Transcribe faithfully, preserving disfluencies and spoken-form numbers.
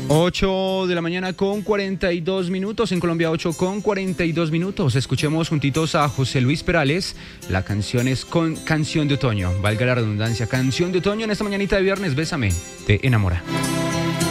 ocho de la mañana con cuarenta y dos minutos, en Colombia ocho con cuarenta y dos minutos. Escuchemos juntitos a José Luis Perales. La canción es con Canción de Otoño, valga la redundancia, Canción de Otoño en esta mañanita de viernes. Bésame, te enamora.